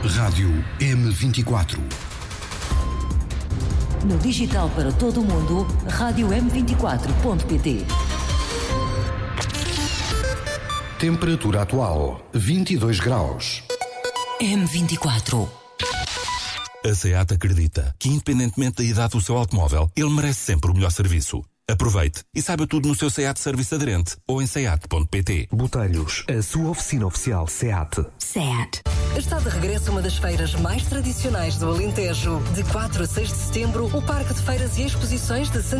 Rádio M24. No digital para todo o mundo, Rádio M24.pt. Temperatura atual, 22 graus. M24. A SEAT acredita que, independentemente da idade do seu automóvel, ele merece sempre o melhor serviço. Aproveite e saiba tudo no seu SEAT Serviço Aderente ou em seat.pt. Botelhos, a sua oficina oficial SEAT. SEAT. Está de regresso uma das feiras mais tradicionais do Alentejo. De 4 a 6 de setembro, o Parque de Feiras e Exposições de